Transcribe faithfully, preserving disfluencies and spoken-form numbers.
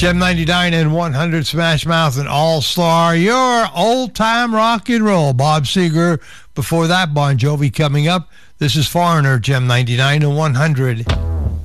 Gem ninety-nine and one hundred, Smash Mouth and All Star, your old-time rock and roll. Bob Seger, before that, Bon Jovi coming up. This is Foreigner, Gem ninety-nine and one hundred.